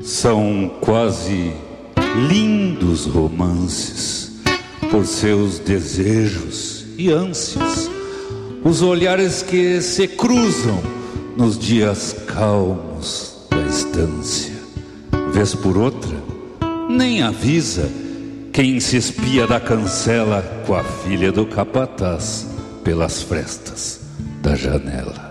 São quase lindos romances, por seus desejos e ânsias, os olhares que se cruzam nos dias calmos da estância. Vez por outra, nem avisa quem se espia da cancela com a filha do capataz pelas frestas da janela.